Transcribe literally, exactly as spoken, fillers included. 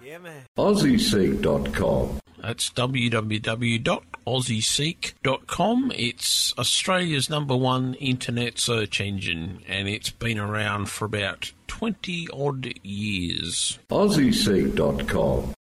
Yeah, man. Aussie Seek dot com. That's w w w dot aussie seek dot com. It's Australia's number one internet search engine, and it's been around for about twenty odd years. Aussie Seek dot com.